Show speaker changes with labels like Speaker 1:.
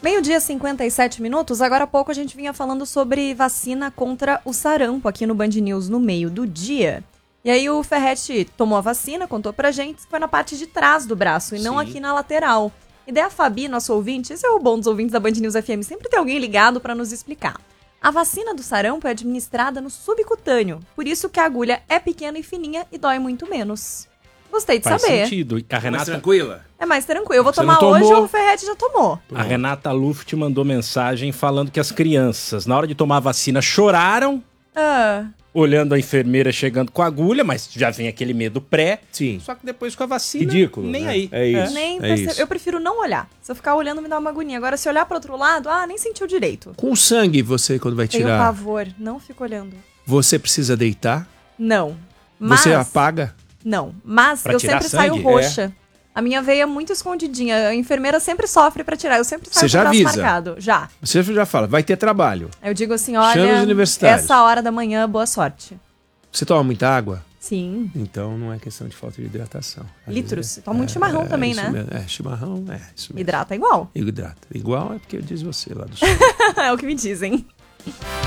Speaker 1: Meio-dia, 57 minutos. Agora há pouco a gente vinha falando sobre vacina contra o sarampo aqui no Band News no meio do dia. E aí o Ferretti tomou a vacina, contou pra gente que foi na parte de trás do braço e não aqui na lateral. E daí a Fabi, nosso ouvinte, esse é o bom dos ouvintes da Band News FM, sempre tem alguém ligado pra nos explicar. A vacina do sarampo é administrada no subcutâneo, por isso que a agulha é pequena e fininha e dói muito menos. Gostei de
Speaker 2: Faz
Speaker 1: saber.
Speaker 2: sentido. A Renata...
Speaker 3: Mais tranquila?
Speaker 1: É mais tranquilo. Eu vou
Speaker 2: Você
Speaker 1: tomar
Speaker 2: não
Speaker 1: hoje,
Speaker 2: tomou?
Speaker 1: o Ferretti já tomou.
Speaker 2: A Renata Luft mandou mensagem falando que as crianças, na hora de tomar a vacina, choraram, olhando a enfermeira chegando com a agulha, mas já vem aquele medo pré.
Speaker 4: Sim.
Speaker 2: Só que depois com a vacina,
Speaker 4: Ridículo,
Speaker 2: nem
Speaker 4: né?
Speaker 2: aí.
Speaker 4: É isso.
Speaker 1: Nem
Speaker 4: é
Speaker 1: percebo.
Speaker 4: isso.
Speaker 1: Eu prefiro não olhar. Se eu ficar olhando, me dá uma agonia. Agora, se olhar para outro lado, nem sentiu direito.
Speaker 4: Com o sangue, você, quando vai
Speaker 1: Tenho
Speaker 4: tirar,
Speaker 1: pavor. Não fico olhando.
Speaker 4: você precisa deitar?
Speaker 1: Não. Mas...
Speaker 4: Você apaga?
Speaker 1: Não. Mas
Speaker 2: Pra
Speaker 1: eu
Speaker 2: tirar
Speaker 1: sempre saio
Speaker 2: sangue?
Speaker 1: roxa. A minha veia é muito escondidinha. A enfermeira sempre sofre pra tirar. Eu sempre saio
Speaker 4: Você já
Speaker 1: com o braço
Speaker 4: avisa?
Speaker 1: marcado. Já.
Speaker 4: Você já fala, vai ter trabalho.
Speaker 1: Eu digo assim,
Speaker 4: Chama os
Speaker 1: olha,
Speaker 4: universitários.
Speaker 1: essa hora da manhã, boa sorte.
Speaker 4: Você toma muita água?
Speaker 1: Sim.
Speaker 4: Então não é questão de falta de hidratação. Às
Speaker 1: Litros.
Speaker 4: vezes
Speaker 1: Toma muito chimarrão também,
Speaker 4: isso
Speaker 1: né?
Speaker 4: mesmo. Chimarrão, isso mesmo.
Speaker 1: Hidrata igual.
Speaker 4: Hidrata. Igual é porque diz você lá do sul.
Speaker 1: É o que me dizem.